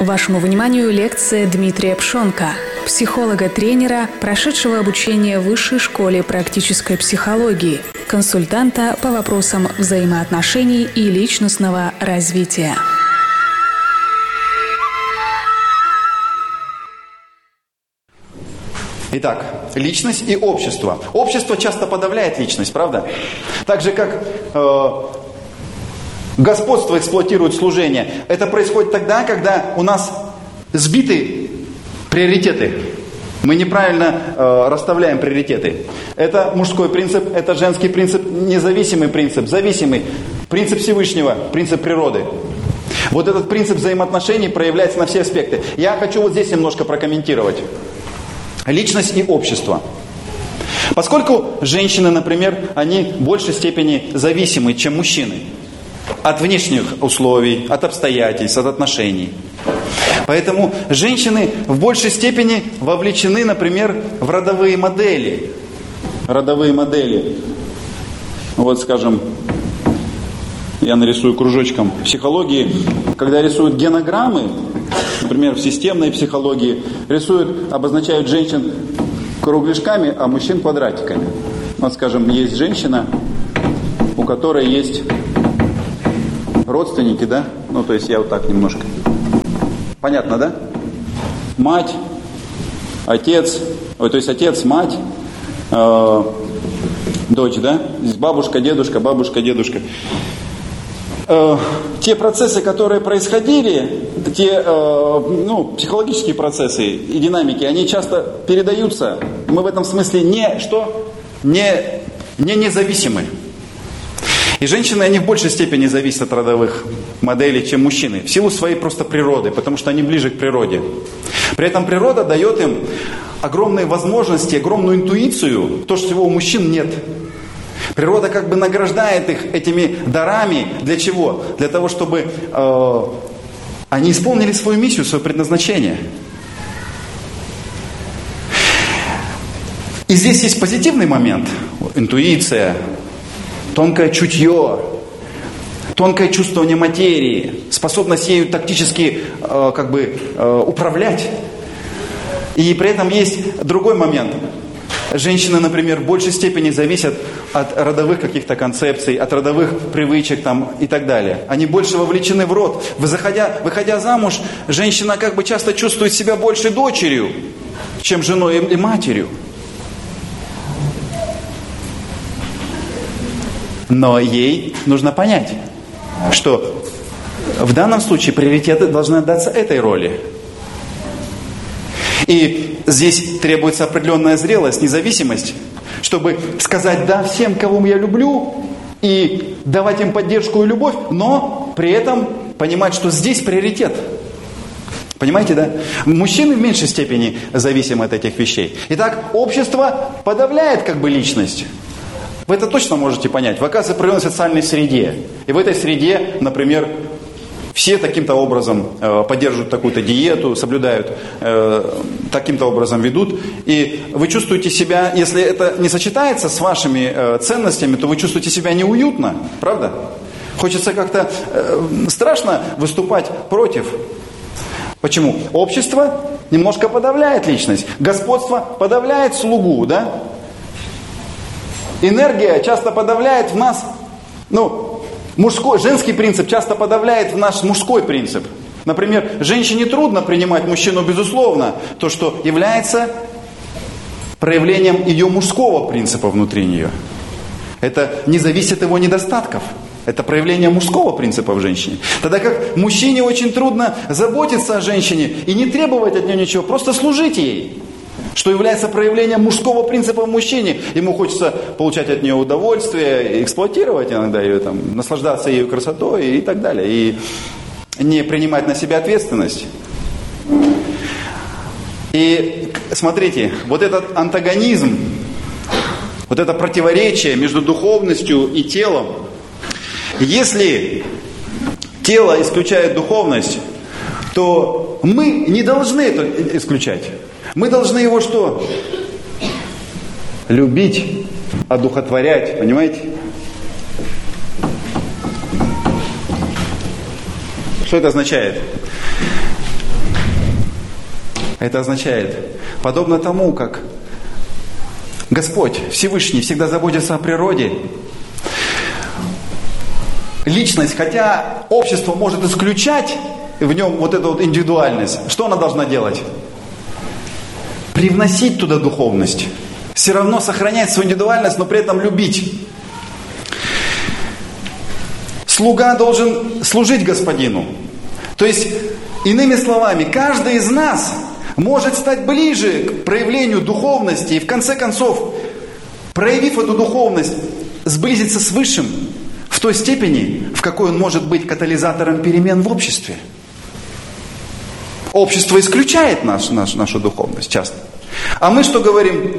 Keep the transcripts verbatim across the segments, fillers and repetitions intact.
Вашему вниманию лекция Дмитрия Пшонка, психолога-тренера, прошедшего обучение в Высшей школе практической психологии, консультанта по вопросам взаимоотношений и личностного развития. Итак, личность и общество. Общество часто подавляет личность, правда? Так же, как э, господство эксплуатирует служение. Это происходит тогда, когда у нас сбиты приоритеты. Мы неправильно э, расставляем приоритеты. Это мужской принцип, это женский принцип, независимый принцип, зависимый. Принцип Всевышнего, принцип природы. Вот этот принцип взаимоотношений проявляется на все аспекты. Я хочу вот здесь немножко прокомментировать. Личность и общество. Поскольку женщины, например, они в большей степени зависимы, чем мужчины. От внешних условий, от обстоятельств, от отношений. Поэтому женщины в большей степени вовлечены, например, в родовые модели. Родовые модели. Вот, скажем, я нарисую кружочком психологии. Когда рисуют генограммы, например, в системной психологии, рисуют, обозначают женщин кругляшками, а мужчин квадратиками. Вот, скажем, есть женщина, у которой есть родственники, да? Ну, то есть я вот так немножко. Понятно, да? Мать, отец, ой, то есть отец, мать, э, дочь, да? Здесь бабушка, дедушка, бабушка, дедушка. Э, те процессы, которые происходили, те э, ну, психологические процессы и динамики, они часто передаются. Мы в этом смысле не что? Не, не независимы. И женщины, они в большей степени зависят от родовых моделей, чем мужчины. В силу своей просто природы, потому что они ближе к природе. При этом природа дает им огромные возможности, огромную интуицию, то, чего у мужчин нет. Природа как бы награждает их этими дарами. Для чего? Для того, чтобы э, они исполнили свою миссию, свое предназначение. И здесь есть позитивный момент. Интуиция, тонкое чутье, тонкое чувствование материи, способность ею тактически э, как бы, э, управлять. И при этом есть другой момент. Женщины, например, в большей степени зависят от родовых каких-то концепций, от родовых привычек там, и так далее. Они больше вовлечены в род. Заходя, выходя замуж, женщина как бы часто чувствует себя больше дочерью, чем женой и матерью. Но ей нужно понять, что в данном случае приоритеты должны отдаться этой роли. И здесь требуется определенная зрелость, независимость, чтобы сказать «да» всем, кого я люблю, и давать им поддержку и любовь, но при этом понимать, что здесь приоритет. Понимаете, да? Мужчины в меньшей степени зависимы от этих вещей. Итак, общество подавляет как бы личность. Вы это точно можете понять. Вы, оказывается, в определенной социальной среде. И в этой среде, например, все таким-то образом э, поддерживают такую-то диету, соблюдают, э, таким-то образом ведут. И вы чувствуете себя, если это не сочетается с вашими э, ценностями, то вы чувствуете себя неуютно, правда? Хочется как-то э, страшно выступать против. Почему? Общество немножко подавляет личность. Господство подавляет слугу, да? Энергия часто подавляет в нас, ну, мужской, женский принцип часто подавляет в наш мужской принцип. Например, женщине трудно принимать мужчину, безусловно, то, что является проявлением ее мужского принципа внутри нее. Это не зависит от его недостатков. Это проявление мужского принципа в женщине. Тогда как мужчине очень трудно заботиться о женщине и не требовать от нее ничего, просто служить ей. Что является проявлением мужского принципа в мужчине. Ему хочется получать от нее удовольствие, эксплуатировать иногда ее, там, наслаждаться ее красотой и так далее. И не принимать на себя ответственность. И смотрите, вот этот антагонизм, вот это противоречие между духовностью и телом. Если тело исключает духовность, то мы не должны это исключать. Мы должны его что? Любить, одухотворять, понимаете? Что это означает? Это означает, подобно тому, как Господь Всевышний всегда заботится о природе, личность, хотя общество может исключать в нем вот эту вот индивидуальность, что она должна делать? Привносить туда духовность. Все равно сохранять свою индивидуальность, но при этом любить. Слуга должен служить господину. То есть, иными словами, каждый из нас может стать ближе к проявлению духовности и в конце концов, проявив эту духовность, сблизиться с Высшим в той степени, в какой он может быть катализатором перемен в обществе. Общество исключает наш, наш, нашу духовность часто. А мы что говорим?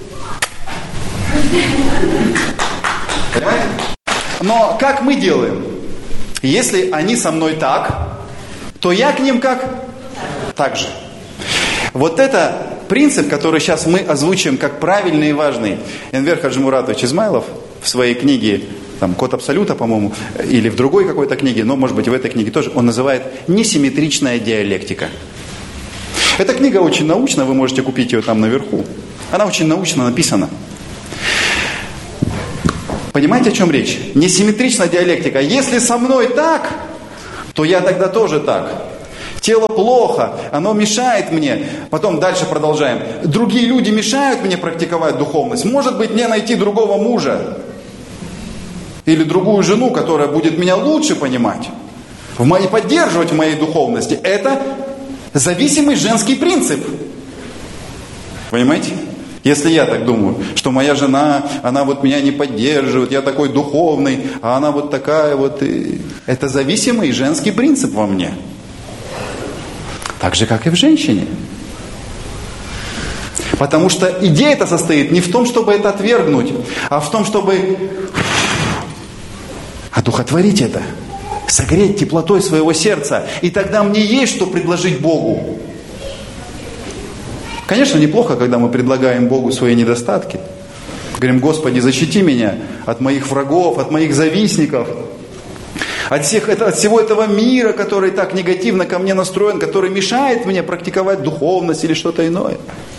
Понимаете? Но как мы делаем? Если они со мной так, то я к ним как? Так же. Вот это принцип, который сейчас мы озвучим как правильный и важный. Энвер Хаджи Муратович Измайлов в своей книге там, «Код Абсолюта», по-моему, или в другой какой-то книге, но, может быть, в этой книге тоже, он называет «Несимметричная диалектика». Эта книга очень научна, вы можете купить ее там наверху. Она очень научно написана. Понимаете, о чем речь? Несимметричная диалектика. Если со мной так, то я тогда тоже так. Тело плохо, оно мешает мне. Потом дальше продолжаем. Другие люди мешают мне практиковать духовность. Может быть, мне найти другого мужа. Или другую жену, которая будет меня лучше понимать. В моей, поддерживать в моей духовности. Это зависимый женский принцип. Понимаете? Если я так думаю, что моя жена, она вот меня не поддерживает, я такой духовный, а она вот такая вот. И... Это зависимый женский принцип во мне. Так же, как и в женщине. Потому что идея-то состоит не в том, чтобы это отвергнуть, а в том, чтобы одухотворить это, согреть теплотой своего сердца. И тогда мне есть что предложить Богу. Конечно, неплохо, когда мы предлагаем Богу свои недостатки. Говорим: Господи, защити меня от моих врагов, от моих завистников, от, всех, от всего этого мира, который так негативно ко мне настроен, который мешает мне практиковать духовность или что-то иное.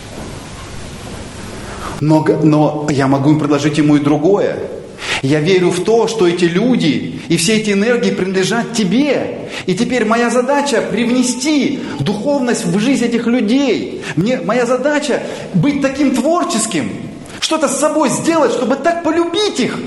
Но, но я могу им предложить ему и другое. Я верю в то, что эти люди и все эти энергии принадлежат тебе. И теперь моя задача привнести духовность в жизнь этих людей. Мне, моя задача быть таким творческим, что-то с собой сделать, чтобы так полюбить их.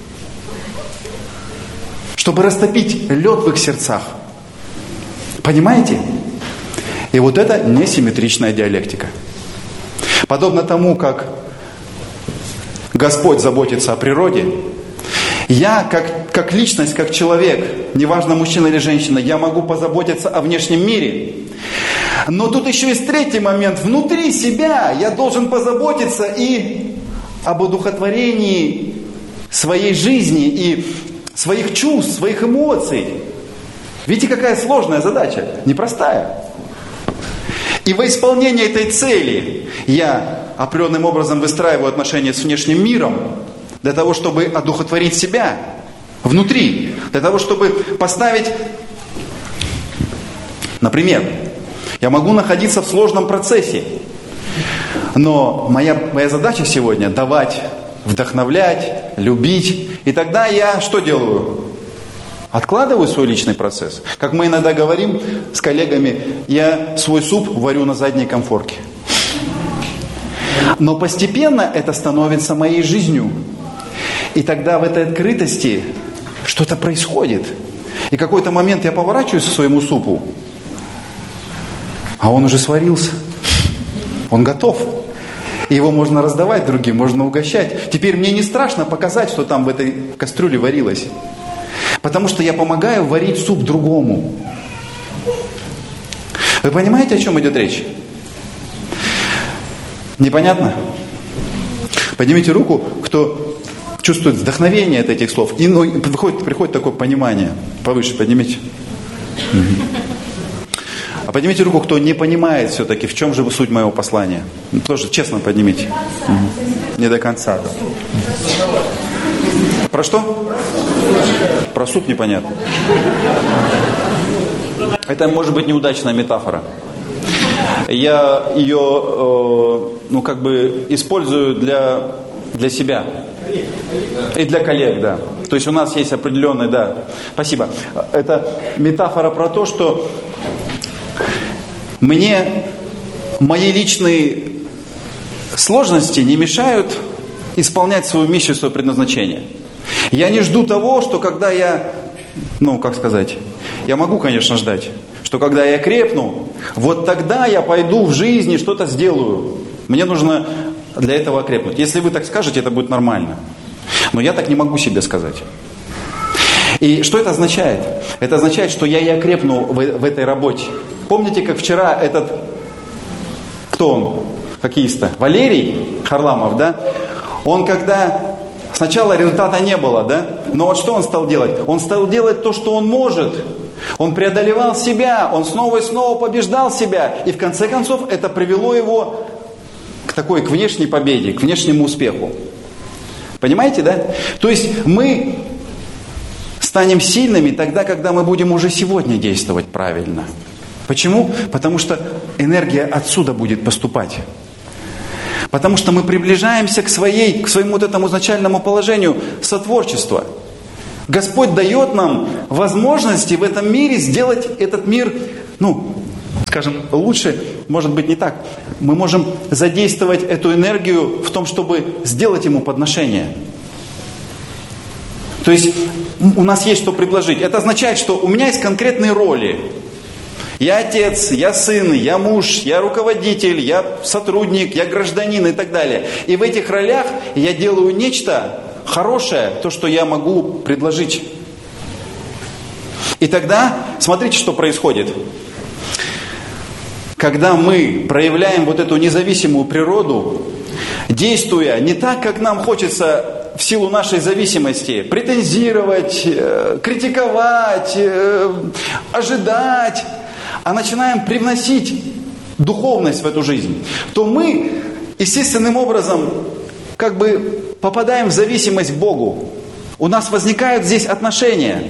Чтобы растопить лед в их сердцах. Понимаете? И вот это несимметричная диалектика. Подобно тому, как Господь заботится о природе, я, как, как личность, как человек, неважно, мужчина или женщина, я могу позаботиться о внешнем мире. Но тут еще есть третий момент. Внутри себя я должен позаботиться и об одухотворении своей жизни и своих чувств, своих эмоций. Видите, какая сложная задача, непростая. И во исполнение этой цели я определенным образом выстраиваю отношения с внешним миром, для того, чтобы одухотворить себя внутри, для того, чтобы поставить, например, я могу находиться в сложном процессе, но моя, моя задача сегодня давать, вдохновлять, любить, и тогда я что делаю? Откладываю свой личный процесс. Как мы иногда говорим с коллегами, я свой суп варю на задней комфорке. Но постепенно это становится моей жизнью. И тогда в этой открытости что-то происходит. И какой-то момент я поворачиваюсь к своему супу, а он уже сварился. Он готов. И его можно раздавать другим, можно угощать. Теперь мне не страшно показать, что там в этой кастрюле варилось. Потому что я помогаю варить суп другому. Вы понимаете, о чем идет речь? Непонятно? Поднимите руку, кто чувствует вдохновение от этих слов. И ну, приходит, приходит такое понимание. Повыше поднимите. А поднимите руку, кто не понимает все-таки, в чем же суть моего послания. Тоже честно поднимите. Не до конца. Да. Про что? Про суп непонятно. Это может быть неудачная метафора. я ее, э, ну, как бы использую для, для себя. И для коллег, да. То есть у нас есть определенный, да. Спасибо. Это метафора про то, что мне мои личные сложности не мешают исполнять свою миссию, свое предназначение. Я не жду того, что когда я, ну, как сказать, я могу, конечно, ждать, что когда я крепну, вот тогда я пойду в жизни что-то сделаю. Мне нужно для этого окрепнуть. Если вы так скажете, это будет нормально. Но я так не могу себе сказать. И что это означает? Это означает, что я и окрепну в, в этой работе. Помните, как вчера этот, кто он, хоккеист-то? Валерий Харламов, да? Он когда, сначала результата не было, да? Но вот что он стал делать? Он стал делать то, что он может. Он преодолевал себя, он снова и снова побеждал себя. И в конце концов это привело его к такой, к внешней победе, к внешнему успеху. Понимаете, да? То есть мы станем сильными тогда, когда мы будем уже сегодня действовать правильно. Почему? Потому что энергия отсюда будет поступать. Потому что мы приближаемся к, своей, к своему вот этому изначальному положению сотворчества. Господь дает нам возможности в этом мире сделать этот мир, ну, скажем, лучше, может быть, не так. Мы можем задействовать эту энергию в том, чтобы сделать ему подношение. То есть у нас есть что предложить. Это означает, что у меня есть конкретные роли. Я отец, я сын, я муж, я руководитель, я сотрудник, я гражданин и так далее. И в этих ролях я делаю нечто хорошее, то, что я могу предложить. И тогда, смотрите, что происходит. Когда мы проявляем вот эту независимую природу, действуя не так, как нам хочется в силу нашей зависимости, претензировать, критиковать, ожидать, а начинаем привносить духовность в эту жизнь, то мы естественным образом как бы попадаем в зависимость к Богу. У нас возникают здесь отношения.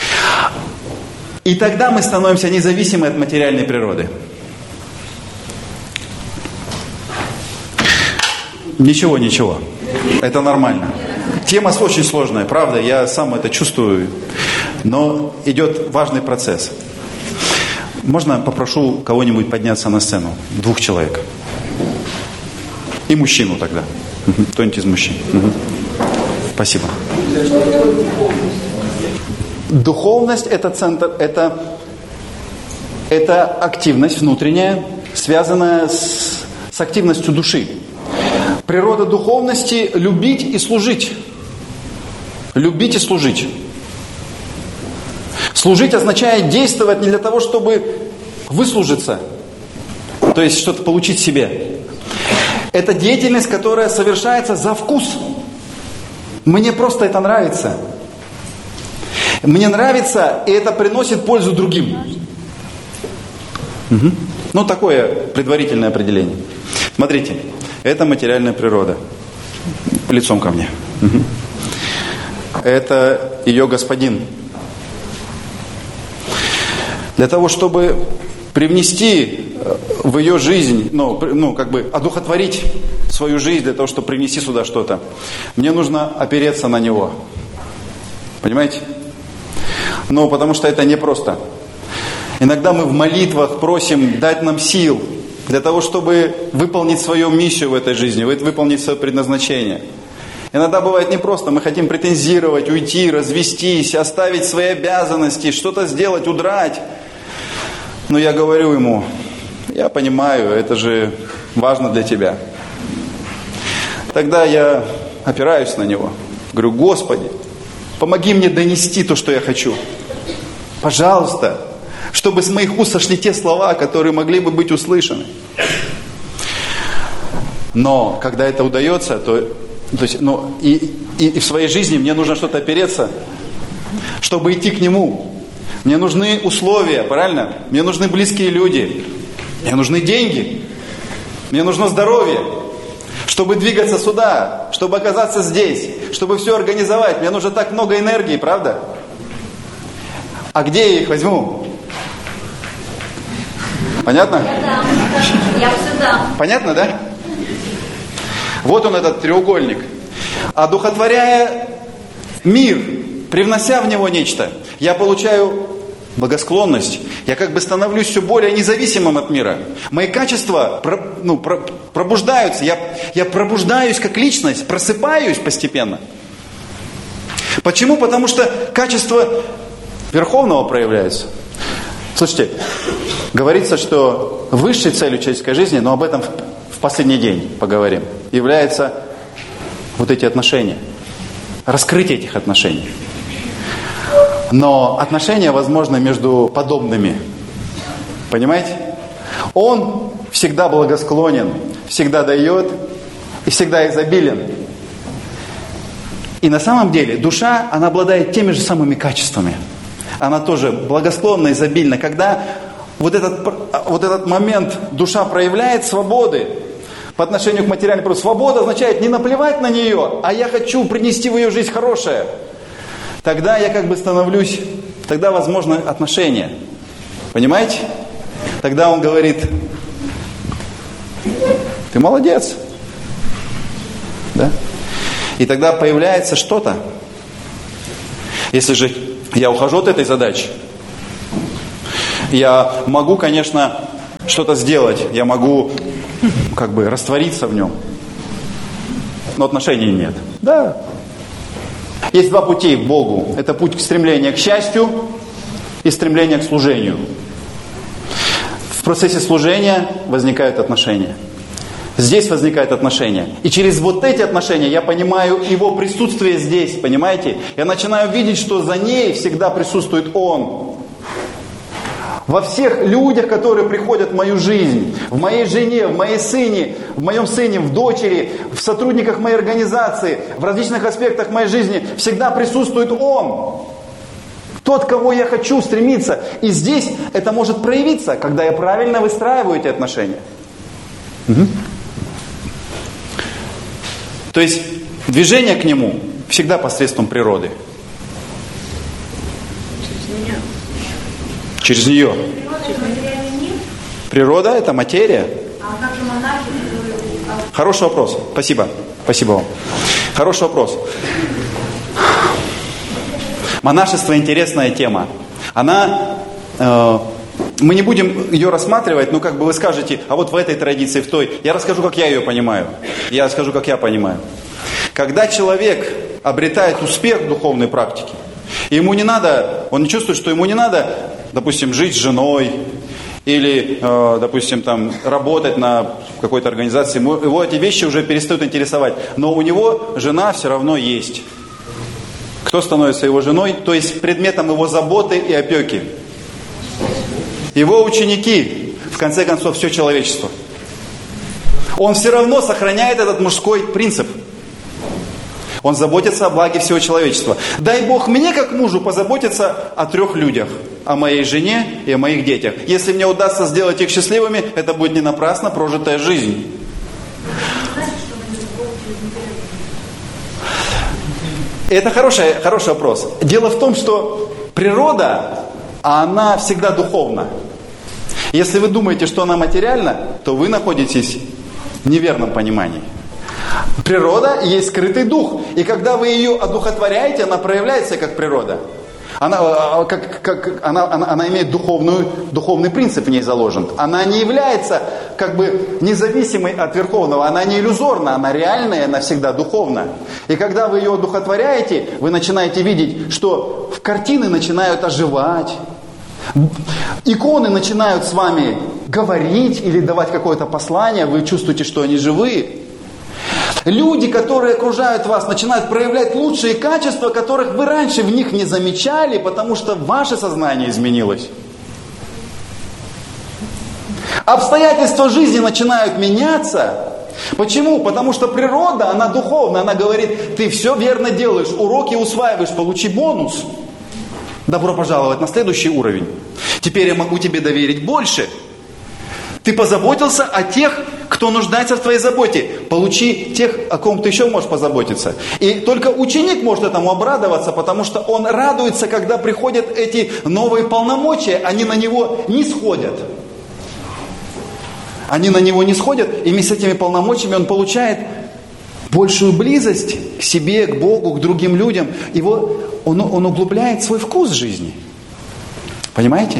И тогда мы становимся независимы от материальной природы. Ничего, ничего. Это нормально. Тема очень сложная, правда, я сам это чувствую. Но идет важный процесс. Можно попрошу кого-нибудь подняться на сцену? Двух человек. И мужчину тогда. Угу. Кто-нибудь из мужчин. Угу. Спасибо. Духовность это центр, это, это активность внутренняя, связанная с, с активностью души. Природа духовности – любить и служить. Любить и служить. Служить означает действовать не для того, чтобы выслужиться, то есть что-то получить себе. Это деятельность, которая совершается за вкус. Мне просто это нравится. Мне нравится, и это приносит пользу другим. Угу. Ну, такое предварительное определение. Смотрите, это материальная природа. Лицом ко мне. Угу. Это ее господин. Для того, чтобы привнести в ее жизнь, ну, ну, как бы одухотворить свою жизнь, для того, чтобы привнести сюда что-то, мне нужно опереться на него. Понимаете? Ну, потому что это непросто. Иногда мы в молитвах просим дать нам сил для того, чтобы выполнить свою миссию в этой жизни, выполнить свое предназначение. Иногда бывает непросто, мы хотим претензировать, уйти, развестись, оставить свои обязанности, что-то сделать, удрать. Но я говорю ему, я понимаю, это же важно для тебя. Тогда я опираюсь на него, говорю, Господи, помоги мне донести то, что я хочу. Пожалуйста, чтобы с моих уст сошли те слова, которые могли бы быть услышаны. Но когда это удается, то, то есть, ну, и, и, и в своей жизни мне нужно что-то опереться, чтобы идти к Нему. Мне нужны условия, правильно? Мне нужны близкие люди. Мне нужны деньги. Мне нужно здоровье. Чтобы двигаться сюда, чтобы оказаться здесь, чтобы все организовать. Мне нужно так много энергии, правда? А где я их возьму? Понятно? Я дам. Я все дам. Понятно, да? Вот он, этот треугольник. Одухотворяя мир, привнося в него нечто, я получаю благосклонность. Я как бы становлюсь все более независимым от мира. Мои качества про, ну, про, пробуждаются. Я, я пробуждаюсь как личность, просыпаюсь постепенно. Почему? Потому что качество Верховного проявляется. Слушайте, говорится, что высшей целью человеческой жизни, но об этом в, в последний день поговорим, является вот эти отношения. Раскрытие этих отношений. Но отношения возможны между подобными. Понимаете? Он всегда благосклонен, всегда дает и всегда изобилен. И на самом деле душа, она обладает теми же самыми качествами. Она тоже благосклонна, изобильна. Когда вот этот, вот этот момент душа проявляет свободы по отношению к материальному продукту. Свобода означает не наплевать на нее, а я хочу принести в ее жизнь хорошее. Тогда я как бы становлюсь, тогда возможно отношения. Понимаете? Тогда он говорит, ты молодец. Да? И тогда появляется что-то. Если же я ухожу от этой задачи, я могу, конечно, что-то сделать. Я могу как бы раствориться в нем. Но отношений нет. Да. Есть два пути к Богу. Это путь к стремлению к счастью и стремление к служению. В процессе служения возникают отношения. Здесь возникают отношения. И через вот эти отношения я понимаю его присутствие здесь, понимаете? Я начинаю видеть, что за ней всегда присутствует Он. Во всех людях, которые приходят в мою жизнь, в моей жене, в моей сыне, в моем сыне, в дочери, в сотрудниках моей организации, в различных аспектах моей жизни, всегда присутствует Он. Тот, кого я хочу стремиться. И здесь это может проявиться, когда я правильно выстраиваю эти отношения. Угу. То есть движение к Нему всегда посредством природы. Через нее. Природа – это материя. Хороший вопрос. Спасибо. Спасибо вам. Хороший вопрос. Монашество – интересная тема. Она, э, мы не будем ее рассматривать, но как бы вы скажете, а вот в этой традиции, в той. Я расскажу, как я ее понимаю. Я расскажу, как я понимаю. Когда человек обретает успех в духовной практике, ему не надо, он не чувствует, что ему не надо, допустим, жить с женой или, э, допустим, там, работать на какой-то организации. Ему, его эти вещи уже перестают интересовать. Но у него жена все равно есть. Кто становится его женой? То есть предметом его заботы и опеки. Его ученики, в конце концов, все человечество. Он все равно сохраняет этот мужской принцип. Он заботится о благе всего человечества. Дай Бог мне, как мужу, позаботиться о трех людях. О моей жене и о моих детях. Если мне удастся сделать их счастливыми, это будет не напрасно прожитая жизнь. Это хороший, хороший вопрос. Дело в том, что природа, она всегда духовна. Если вы думаете, что она материальна, то вы находитесь в неверном понимании. Природа есть скрытый дух. И когда вы ее одухотворяете, она проявляется как природа. Она, как, как, она, она, она имеет духовную, духовный принцип в ней заложен. Она не является как бы независимой от Верховного. Она не иллюзорна, она реальная, она всегда духовна. И когда вы ее одухотворяете, вы начинаете видеть, что картины начинают оживать. Иконы начинают с вами говорить или давать какое-то послание. Вы чувствуете, что они живые. Люди, которые окружают вас, начинают проявлять лучшие качества, которых вы раньше в них не замечали, потому что ваше сознание изменилось. Обстоятельства жизни начинают меняться. Почему? Потому что природа, она духовна, она говорит, ты все верно делаешь, уроки усваиваешь, получи бонус. Добро пожаловать на следующий уровень. Теперь я могу тебе доверить больше. Ты позаботился о тех, кто нуждается в твоей заботе. Получи тех, о ком ты еще можешь позаботиться. И только ученик может этому обрадоваться, потому что он радуется, когда приходят эти новые полномочия, они на него не сходят. Они на него не сходят, и вместе с этими полномочиями он получает большую близость к себе, к Богу, к другим людям. Его, он, он углубляет свой вкус жизни. Понимаете?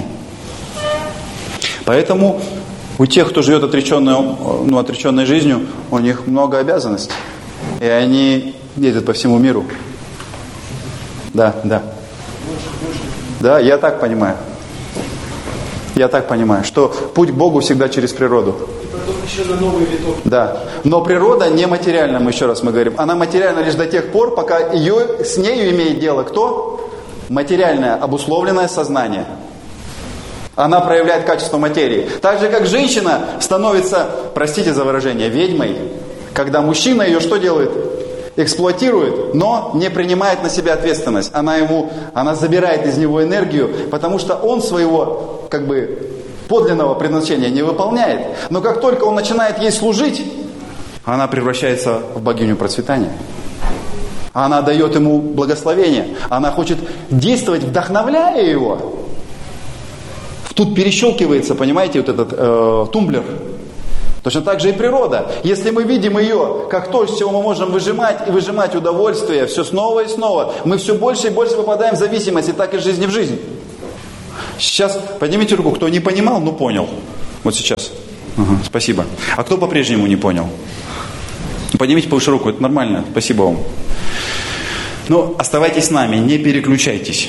Поэтому у тех, кто живет отреченной, ну, отреченной жизнью, у них много обязанностей. И они ездят по всему миру. Да, да. Да, я так понимаю. Я так понимаю, что путь к Богу всегда через природу. И потом еще на новый виток. Да. Но природа не материальна, мы еще раз мы говорим. Она материальна лишь до тех пор, пока ее, с нею имеет дело кто? Материальное, обусловленное сознание. Она проявляет качество материи. Так же, как женщина становится, простите за выражение, ведьмой, когда мужчина ее что делает? Эксплуатирует, но не принимает на себя ответственность. Она ему, она забирает из него энергию, потому что он своего, как бы, подлинного предназначения не выполняет. Но как только он начинает ей служить, она превращается в богиню процветания. Она дает ему благословение. Она хочет действовать, вдохновляя его. Тут перещелкивается, понимаете, вот этот э, тумблер. Точно так же и природа. Если мы видим ее как то, с чего мы можем выжимать и выжимать удовольствие, все снова и снова, мы все больше и больше попадаем в зависимость, и так из жизни в жизнь. Сейчас поднимите руку, кто не понимал, но понял. Вот сейчас. Ага, спасибо. А кто по-прежнему не понял? Поднимите повыше руку, это нормально. Спасибо вам. Ну, оставайтесь с нами, не переключайтесь.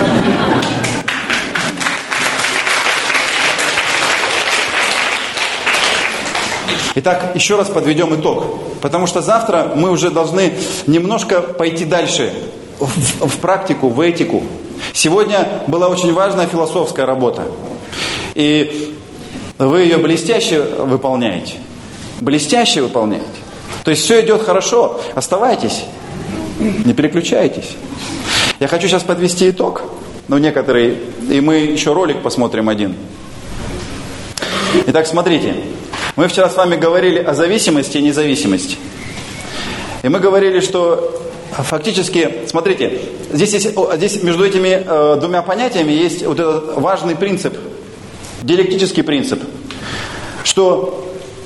Итак, еще раз подведем итог. Потому что завтра мы уже должны немножко пойти дальше в, в практику, в этику. Сегодня была очень важная философская работа. И вы ее блестяще выполняете. Блестяще выполняете. То есть все идет хорошо. Оставайтесь. Не переключайтесь. Я хочу сейчас подвести итог. Ну, некоторые. И мы еще ролик посмотрим один. Итак, смотрите. Мы вчера с вами говорили о зависимости и независимости. И мы говорили, что фактически, смотрите, здесь, есть, здесь между этими э, двумя понятиями есть вот этот важный принцип, диалектический принцип, что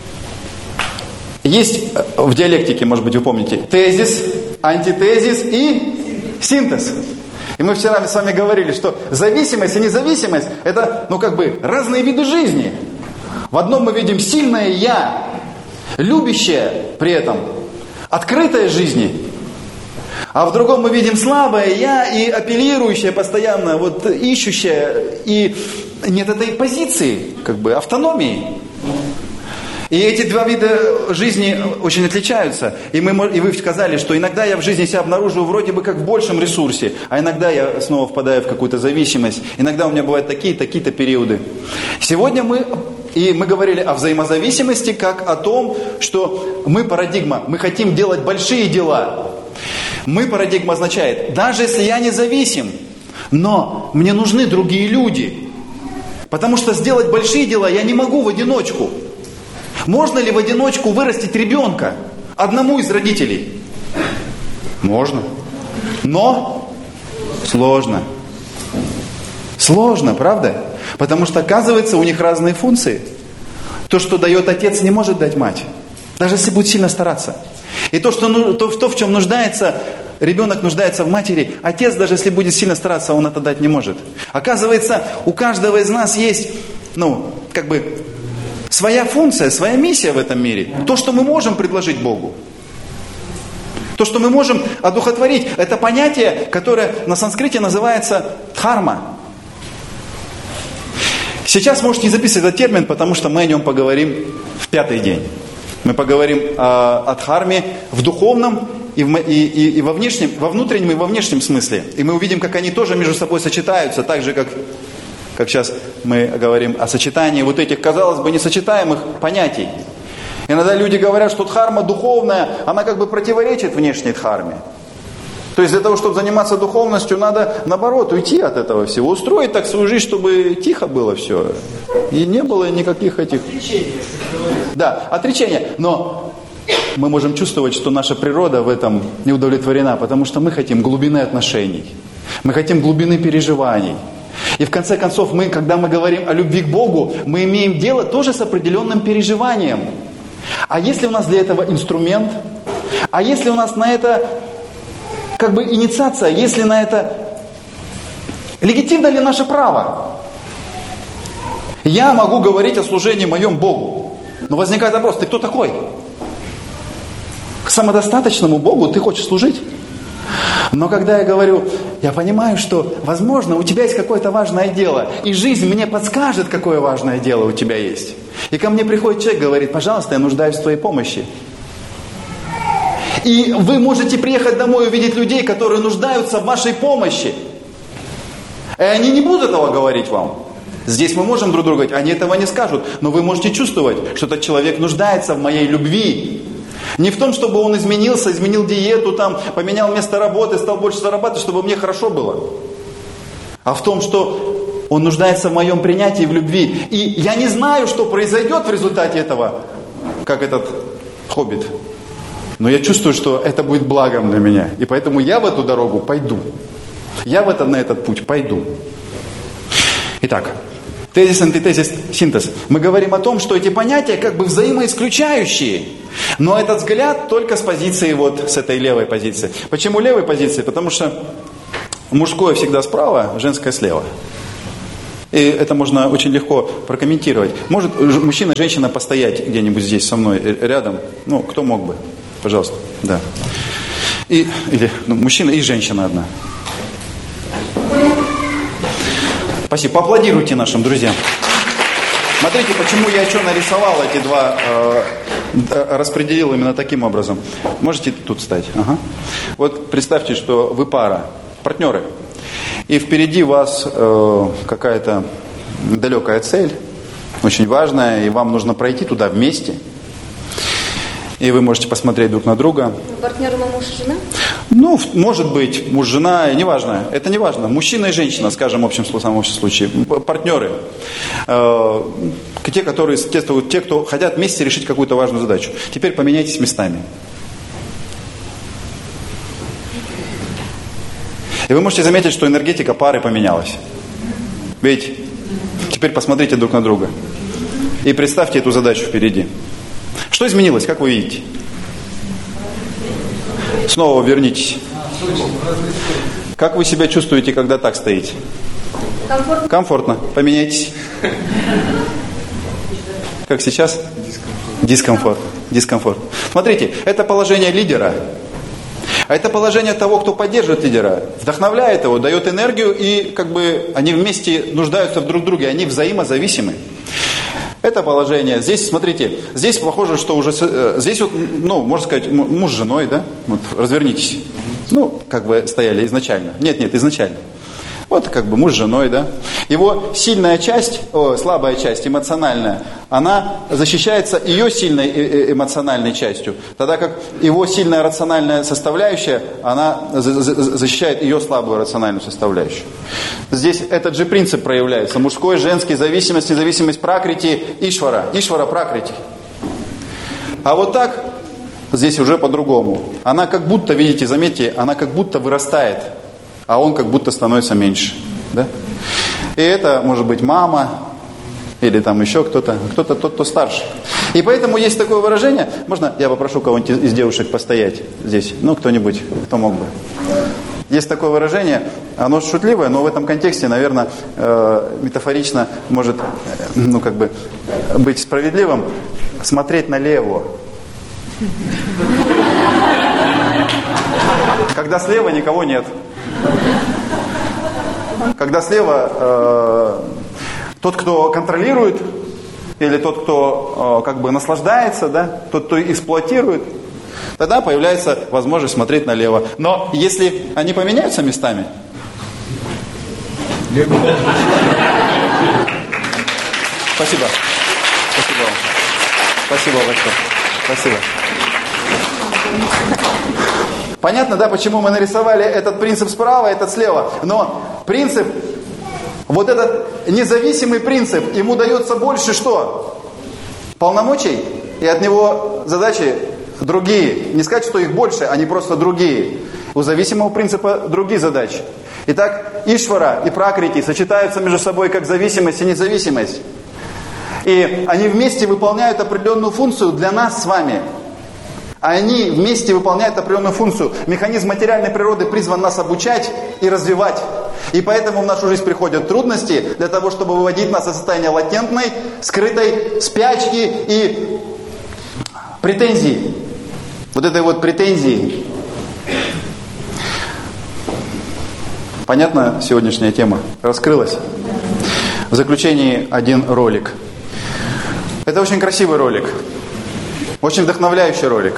есть в диалектике, может быть, вы помните, тезис, антитезис и синтез. И мы вчера с вами говорили, что зависимость и независимость – это, ну, как бы, разные виды жизни. В одном мы видим сильное «я», любящее при этом, открытое жизни. А в другом мы видим слабое «я» и апеллирующее постоянно, вот ищущее. И нет этой позиции, как бы автономии. И эти два вида жизни очень отличаются. И, мы, и вы сказали, что иногда я в жизни себя обнаруживаю вроде бы как в большем ресурсе, а иногда я снова впадаю в какую-то зависимость. Иногда у меня бывают такие, такие-то периоды. Сегодня мы... И мы говорили о взаимозависимости как о том, что мы парадигма, мы хотим делать большие дела. Мы парадигма означает, даже если я независим, но мне нужны другие люди. Потому что сделать большие дела я не могу в одиночку. Можно ли в одиночку вырастить ребенка одному из родителей? Можно. Но сложно. Сложно, правда? Потому что, оказывается, у них разные функции. То, что дает отец, не может дать мать. Даже если будет сильно стараться. И то, что, то, то, в чем нуждается, ребенок нуждается в матери, отец, даже если будет сильно стараться, он это дать не может. Оказывается, у каждого из нас есть, ну, как бы, своя функция, своя миссия в этом мире. То, что мы можем предложить Богу. То, что мы можем одухотворить. Это понятие, которое на санскрите называется дхарма. Сейчас можете не записывать этот термин, потому что мы о нем поговорим в пятый день. Мы поговорим о, о дхарме в духовном и, в, и, и, и во внешнем, во внутреннем и во внешнем смысле. И мы увидим, как они тоже между собой сочетаются, так же, как, как сейчас мы говорим о сочетании вот этих, казалось бы, несочетаемых понятий. Иногда люди говорят, что дхарма духовная, она как бы противоречит внешней дхарме. То есть для того, чтобы заниматься духовностью, надо, наоборот, уйти от этого всего. Устроить так свою жизнь, чтобы тихо было все. И не было никаких этих... Отречение. Да, отречение. Но мы можем чувствовать, что наша природа в этом не удовлетворена, потому что мы хотим глубины отношений. Мы хотим глубины переживаний. И в конце концов, мы, когда мы говорим о любви к Богу, мы имеем дело тоже с определенным переживанием. А если у нас для этого инструмент? А если у нас на это как бы инициация? Если на это... Легитимно ли наше право? Я могу говорить о служении моем Богу. Но возникает вопрос, ты кто такой? К самодостаточному Богу ты хочешь служить? Но когда я говорю, я понимаю, что, возможно, у тебя есть какое-то важное дело, и жизнь мне подскажет, какое важное дело у тебя есть. И ко мне приходит человек, говорит, пожалуйста, я нуждаюсь в твоей помощи. И вы можете приехать домой и увидеть людей, которые нуждаются в вашей помощи. И они не будут этого говорить вам. Здесь мы можем друг другу говорить, они этого не скажут, но вы можете чувствовать, что этот человек нуждается в моей любви. Не в том, чтобы он изменился, изменил диету, там, поменял место работы, стал больше зарабатывать, чтобы мне хорошо было. А в том, что он нуждается в моем принятии, в любви. И я не знаю, что произойдет в результате этого, как этот хоббит. Но я чувствую, что это будет благом для меня. И поэтому я в эту дорогу пойду. Я в это, на этот путь пойду. Итак, тезис, антитезис, синтез. Мы говорим о том, что эти понятия как бы взаимоисключающие. Но этот взгляд только с позиции, вот с этой левой позиции. Почему левой позиции? Потому что мужское всегда справа, женское слева. И это можно очень легко прокомментировать. Может мужчина и женщина постоять где-нибудь здесь со мной рядом? Ну, кто мог бы? Пожалуйста. Да. И, или ну, мужчина и женщина одна. Спасибо. Поаплодируйте нашим друзьям. Смотрите, почему я что нарисовал эти два, э, распределил именно таким образом. Можете тут встать. Ага. Вот представьте, что вы пара, партнеры. И впереди вас э, какая-то далекая цель, очень важная, и вам нужно пройти туда вместе. И вы можете посмотреть друг на друга. Партнеры муж и жена? Ну, может быть, муж, жена, неважно. Это не важно. Мужчина и женщина, скажем, в общем, в самом общем случае. Партнеры. Э, те, которые, те, те, кто хотят вместе решить какую-то важную задачу. Теперь поменяйтесь местами. И вы можете заметить, что энергетика пары поменялась. Видите? Теперь посмотрите друг на друга. И представьте эту задачу впереди. Что изменилось, как вы видите? Снова вернитесь. Как вы себя чувствуете, когда так стоите? Комфортно. Комфортно. Поменяйтесь. Как сейчас? Дискомфорт. Дискомфорт. Смотрите, это положение лидера. А это положение того, кто поддерживает лидера, вдохновляет его, дает энергию, и как бы они вместе нуждаются в друг друге, они взаимозависимы. Это положение. Здесь, смотрите, здесь похоже, что уже... Здесь вот, ну, можно сказать, муж с женой, да? Вот, развернитесь. Ну, как бы стояли изначально. Нет, нет, изначально. Вот как бы муж с женой, да? Его сильная часть, о, слабая часть, эмоциональная, она защищается ее сильной эмоциональной частью, тогда как его сильная рациональная составляющая, она защищает ее слабую рациональную составляющую. Здесь этот же принцип проявляется. Мужской, женский, зависимость, независимость, пракрити, ишвара. Ишвара, пракрити. А вот так, здесь уже по-другому. Она как будто, видите, заметьте, она как будто вырастает. А он как будто становится меньше. Да? И это может быть мама, или там еще кто-то, кто-то тот, кто старше. И поэтому есть такое выражение, можно я попрошу кого-нибудь из девушек постоять здесь? Ну, кто-нибудь, кто мог бы. Есть такое выражение, оно шутливое, но в этом контексте, наверное, э, метафорично может, э, ну, как бы, быть справедливым. Смотреть налево. Когда слева никого нет. Когда слева э, тот, кто контролирует, или тот, кто э, как бы наслаждается, да, тот, кто эксплуатирует, тогда появляется возможность смотреть налево. Но если они поменяются местами, спасибо. Спасибо вам. Спасибо большое. Спасибо. Понятно, да, почему мы нарисовали этот принцип справа, этот слева. Но принцип, вот этот независимый принцип, ему дается больше что? Полномочий, и от него задачи другие. Не сказать, что их больше, они просто другие. У зависимого принципа другие задачи. Итак, Ишвара и Пракрити сочетаются между собой как зависимость и независимость. И они вместе выполняют определенную функцию для нас с вами. Они вместе выполняют определенную функцию. Механизм материальной природы призван нас обучать и развивать. И поэтому в нашу жизнь приходят трудности для того, чтобы выводить нас из состояния латентной, скрытой спячки и претензии. Вот этой вот претензии. Понятна сегодняшняя тема? Раскрылась? В заключении один ролик. Это очень красивый ролик. Очень вдохновляющий ролик.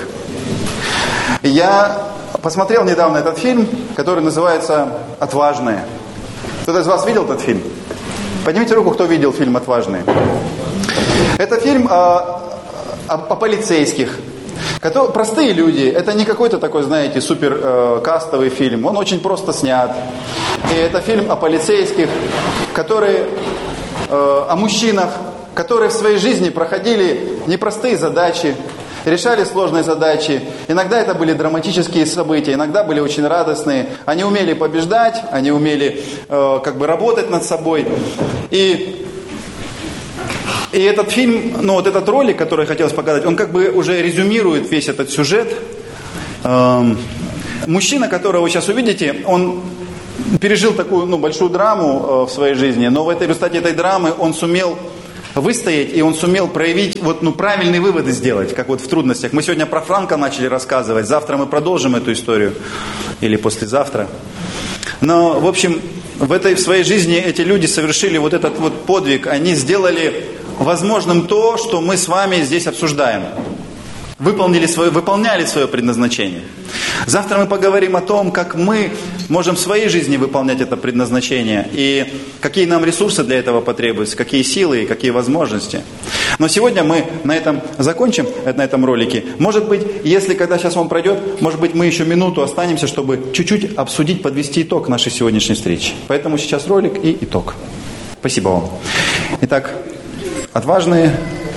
Я посмотрел недавно этот фильм, который называется «Отважные». Кто-то из вас видел этот фильм? Поднимите руку, кто видел фильм «Отважные». Это фильм о, о, о полицейских. Которые, простые люди. Это не какой-то такой, знаете, супер э, кастовый фильм. Он очень просто снят. И это фильм о полицейских, которые, э, о мужчинах, которые в своей жизни проходили непростые задачи, решали сложные задачи. Иногда это были драматические события, иногда были очень радостные. Они умели побеждать, они умели э, как бы работать над собой. И, и этот фильм, ну вот этот ролик, который хотелось показать, он как бы уже резюмирует весь этот сюжет. Э, мужчина, которого вы сейчас увидите, он пережил такую ну, большую драму э, в своей жизни, но в этой, в результате этой драмы он сумел выстоять, и он сумел проявить, вот, ну, правильные выводы сделать, как вот в трудностях. Мы сегодня про Франка начали рассказывать, завтра мы продолжим эту историю, или послезавтра. Но, в общем, в этой в своей жизни эти люди совершили вот этот вот подвиг, они сделали возможным то, что мы с вами здесь обсуждаем. Выполнили свое, выполняли свое предназначение. Завтра мы поговорим о том, как мы можем в своей жизни выполнять это предназначение и какие нам ресурсы для этого потребуются, какие силы и какие возможности. Но сегодня мы на этом закончим, на этом ролике. Может быть, если когда сейчас он пройдет, может быть, мы еще минуту останемся, чтобы чуть-чуть обсудить, подвести итог нашей сегодняшней встречи. Поэтому сейчас ролик и итог. Спасибо вам. Итак, отважные...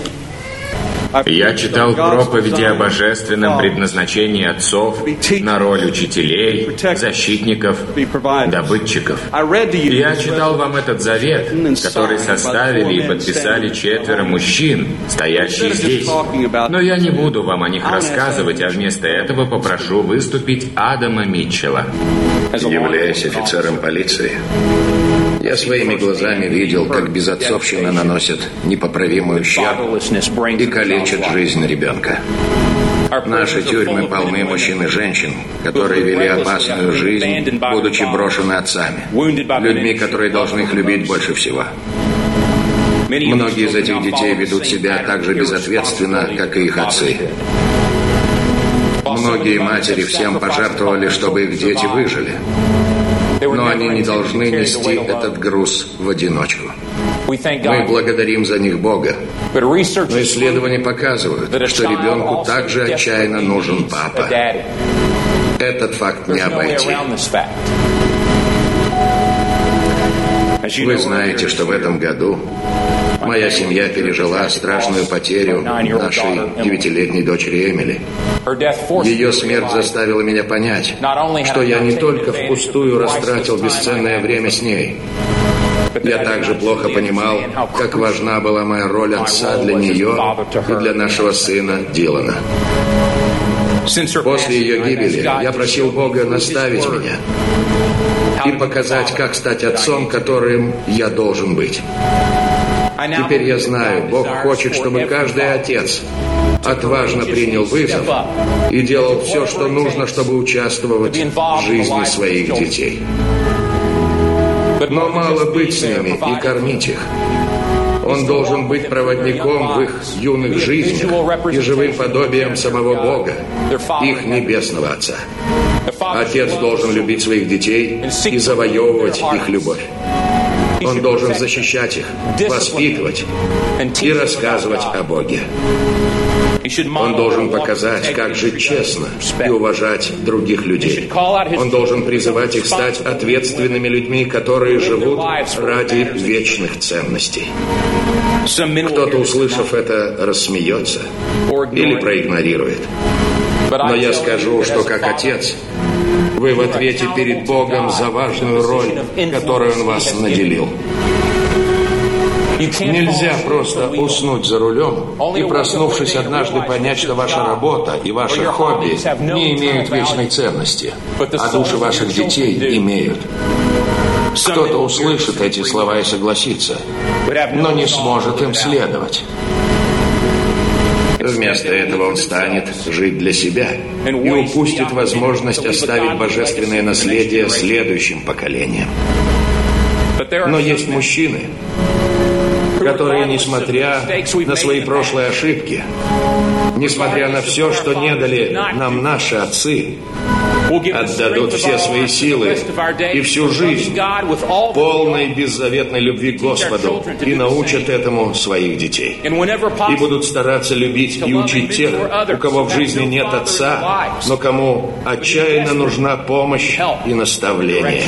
Я читал проповеди о божественном предназначении отцов на роль учителей, защитников, добытчиков. Я читал вам этот завет, который составили и подписали четверо мужчин, стоящие здесь. Но я не буду вам о них рассказывать, а вместо этого попрошу выступить Адама Митчелла. Являясь офицером полиции, я своими глазами видел, как безотцовщина наносит непоправимый ущерб и калечит жизнь ребенка. Наши тюрьмы полны мужчин и женщин, которые вели опасную жизнь, будучи брошены отцами, людьми, которые должны их любить больше всего. Многие из этих детей ведут себя так же безответственно, как и их отцы. Многие матери всем пожертвовали, чтобы их дети выжили. Но они не должны нести этот груз в одиночку. Мы благодарим за них Бога. Но исследования показывают, что ребенку также отчаянно нужен папа. Этот факт не обойти. Вы знаете, что в этом году моя семья пережила страшную потерю нашей девятилетней дочери Эмили. Ее смерть заставила меня понять, что я не только впустую растратил бесценное время с ней. Я также плохо понимал, как важна была моя роль отца для нее и для нашего сына Дилана. После ее гибели я просил Бога наставить меня и показать, как стать отцом, которым я должен быть. Теперь я знаю, Бог хочет, чтобы каждый отец отважно принял вызов и делал все, что нужно, чтобы участвовать в жизни своих детей. Но мало быть с ними и кормить их. Он должен быть проводником в их юных жизнях и живым подобием самого Бога, их небесного Отца. Отец должен любить своих детей и завоевывать их любовь. Он должен защищать их, воспитывать и рассказывать о Боге. Он должен показать, как жить честно и уважать других людей. Он должен призывать их стать ответственными людьми, которые живут ради вечных ценностей. Кто-то, услышав это, рассмеется или проигнорирует. Но я скажу, что как отец, Вы в ответе перед Богом за важную роль, которую Он вас наделил. Нельзя просто уснуть за рулем и, проснувшись однажды, понять, что ваша работа и ваше хобби не имеют вечной ценности, а души ваших детей имеют. Кто-то услышит эти слова и согласится, но не сможет им следовать. Вместо этого он станет жить для себя и упустит возможность оставить божественное наследие следующим поколениям. Но есть мужчины, которые, несмотря на свои прошлые ошибки, несмотря на все, что не дали нам наши отцы, отдадут все свои силы и всю жизнь полной беззаветной любви к Господу и научат этому своих детей. И будут стараться любить и учить тех, у кого в жизни нет отца, но кому отчаянно нужна помощь и наставление.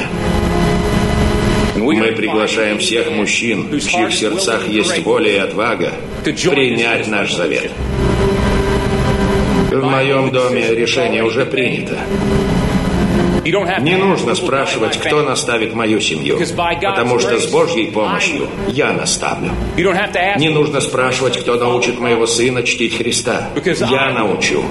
Мы приглашаем всех мужчин, в чьих сердцах есть воля и отвага, принять наш завет. В моем доме решение уже принято. Не нужно спрашивать, кто наставит мою семью, потому что с Божьей помощью я наставлю. Не нужно спрашивать, кто научит моего сына чтить Христа. Я научу.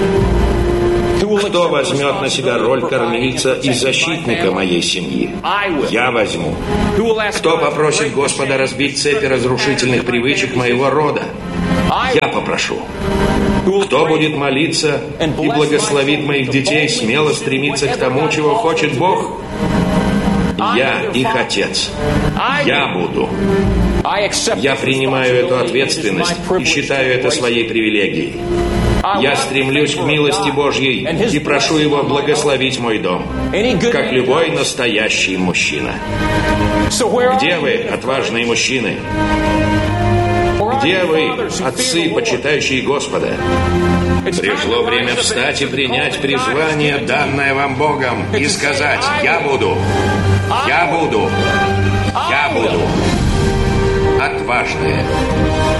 Кто возьмет на себя роль кормильца и защитника моей семьи? Я возьму. Кто попросит Господа разбить цепи разрушительных привычек моего рода? Я попрошу. Кто будет молиться и благословит моих детей смело стремиться к тому, чего хочет Бог? Я их отец. Я буду. Я принимаю эту ответственность и считаю это своей привилегией. Я стремлюсь к милости Божьей и прошу Его благословить мой дом, как любой настоящий мужчина. Где вы, отважные мужчины? Где вы, отцы, почитающие Господа? Пришло время встать и принять призвание, данное вам Богом, и сказать: «Я буду, я буду, я буду». Отважные.